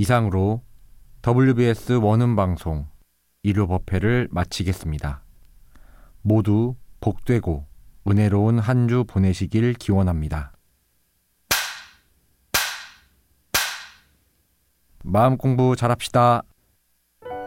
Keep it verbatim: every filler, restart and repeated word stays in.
이상으로 더블유비에스 원음 방송 일요 법회를 마치겠습니다. 모두 복되고 은혜로운 한 주 보내시길 기원합니다. 마음 공부 잘합시다.